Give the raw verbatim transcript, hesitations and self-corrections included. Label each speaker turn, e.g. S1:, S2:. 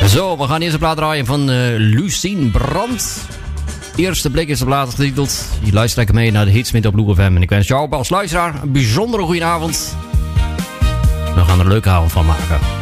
S1: Zo, we gaan eerst een plaat draaien van uh, Lucien Brandt. Eerste blik is de plaat getiteld. Je luistert lekker mee naar de hits met op Blue F M. En ik wens jou als luisteraar een bijzondere goede avond. We gaan er een leuke avond van maken.